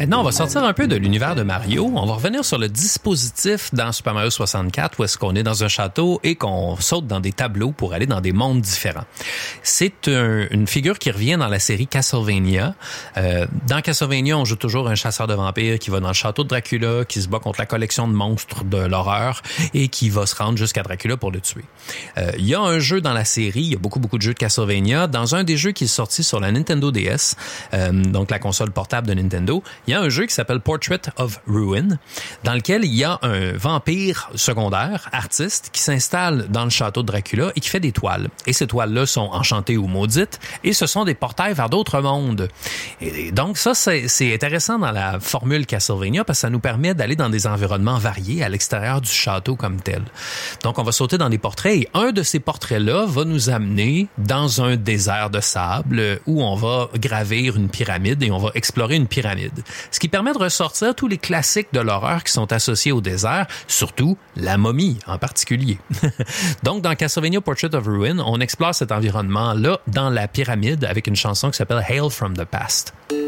Maintenant, on va sortir un peu de l'univers de Mario. On va revenir sur le dispositif dans Super Mario 64 où est-ce qu'on est dans un château et qu'on saute dans des tableaux pour aller dans des mondes différents. C'est une figure qui revient dans la série Castlevania. Dans Castlevania, on joue toujours un chasseur de vampires qui va dans le château de Dracula, qui se bat contre la collection de monstres de l'horreur et qui va se rendre jusqu'à Dracula pour le tuer. Il y a un jeu dans la série, il y a beaucoup de jeux de Castlevania. Dans un des jeux qui est sorti sur la Nintendo DS, donc la console portable de Nintendo, il y a un jeu qui s'appelle Portrait of Ruin, dans lequel il y a un vampire secondaire, artiste, qui s'installe dans le château de Dracula et qui fait des toiles. Et ces toiles-là sont enchantées ou maudites, et ce sont des portails vers d'autres mondes. Et donc ça, c'est intéressant dans la formule Castlevania, parce que ça nous permet d'aller dans des environnements variés à l'extérieur du château comme tel. Donc on va sauter dans des portraits, et un de ces portraits-là va nous amener dans un désert de sable où on va gravir une pyramide et on va explorer une pyramide. Ce qui permet de ressortir tous les classiques de l'horreur qui sont associés au désert, surtout la momie en particulier. Donc, dans Castlevania Portrait of Ruin, on explore cet environnement-là dans la pyramide avec une chanson qui s'appelle Hail from the Past.